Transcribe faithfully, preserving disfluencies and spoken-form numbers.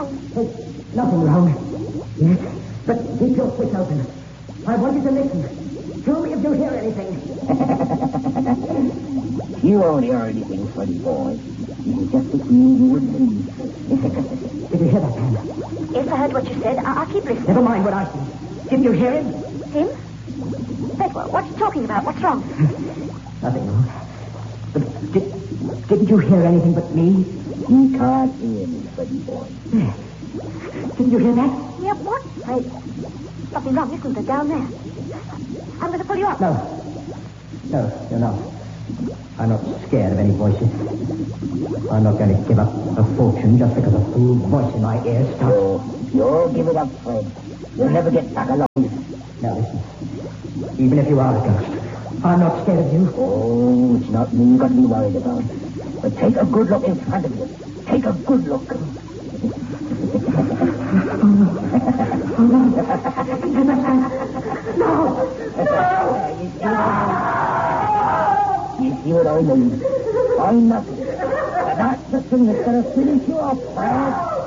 wrong? There's nothing wrong. Yes, but keep your switch open. I want you to listen. Tell me if you hear anything. You won't hear anything, funny boy. You just between you and me. Did you hear that, Pam? Yes, I heard what you said. I- I'll keep listening. Never mind what I said. Didn't you hear him? Him? Bedwell, what are you talking about? What's wrong? Nothing wrong. But did, didn't you hear anything but me? You can't hear me, funny boy. Yeah. Didn't you hear that? Yeah, what? I... Something wrong, isn't there, down there? I'm going to pull you up. No. No, you're not. I'm not scared of any voices. I'm not going to give up a fortune just because a fool voice in my ear stops. Oh, you'll give it up, Fred. You'll never get back alive. Now listen. Even if you are a ghost, I'm not scared of you. Oh, it's not me you've got to be worried about. But take a good look in front of you. Take a good look. Oh, no. Oh, no. No! No! You see what I mean? I'm nothing. That's the thing that's going to finish you off, Fred.